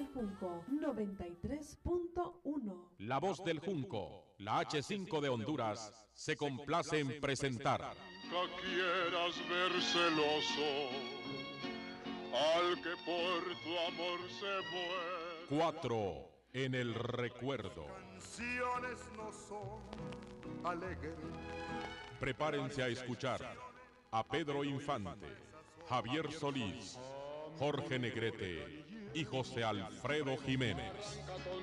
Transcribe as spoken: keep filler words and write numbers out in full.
Junco noventa y tres punto uno. La Voz del Junco, la hache cinco de Honduras, se complace en presentar. Nunca quieras ver celoso al que por tu amor se muere. Cuatro en el recuerdo. Canciones no son alegres. Prepárense a escuchar a Pedro Infante, Javier Solís, Jorge Negrete y José Alfredo Jiménez.